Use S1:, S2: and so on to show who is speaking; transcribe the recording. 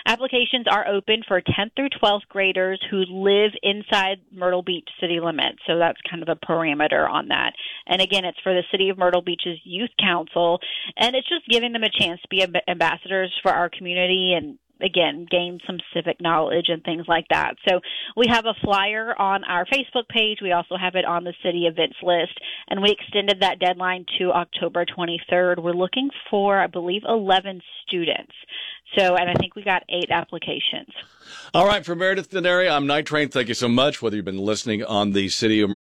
S1: Applications are open for 10th through 12th graders who live inside Myrtle Beach city limits. So that's kind of a parameter on that. And again, it's for the City of Myrtle Beach's Youth Council, and it's just giving them a chance to be ambassadors for our community and, again, gain some civic knowledge and things like that. So we have a flyer on our Facebook page. We also have it on the city events list, and we extended that deadline to October 23rd. We're looking for, I believe, 11 students. So, and I think we got 8 applications.
S2: All right, for Meredith Denary, I'm Night Train. Thank you so much. Whether you've been listening on the City of